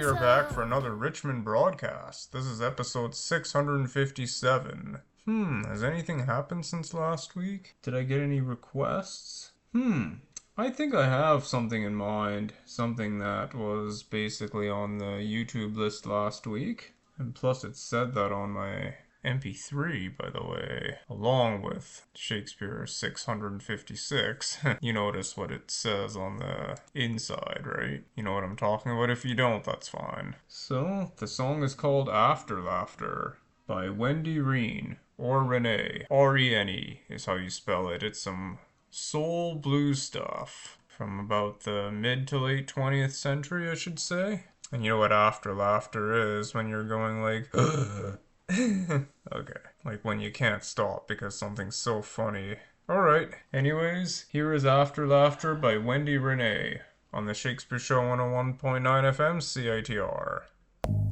are back for another Richmond broadcast. This is episode 657. Has anything happened since last week? Did I get any requests? I think I have something in mind. Something that was basically on the YouTube list last week. And plus it said that on my MP3, by the way, along with Shakespeare 656. You notice what it says on the inside, right? You know what I'm talking about? If you don't, that's fine. So, the song is called After Laughter by Wendy Rene, or Renee. R-E-N-E is how you spell it. It's some soul blues stuff from about the mid to late 20th century, I should say. And you know what after laughter is when you're going like, okay, like when you can't stop because something's so funny. Alright, anyways, here is After Laughter by Wendy Renee on the Shakespeare Show 101.9 FM CITR.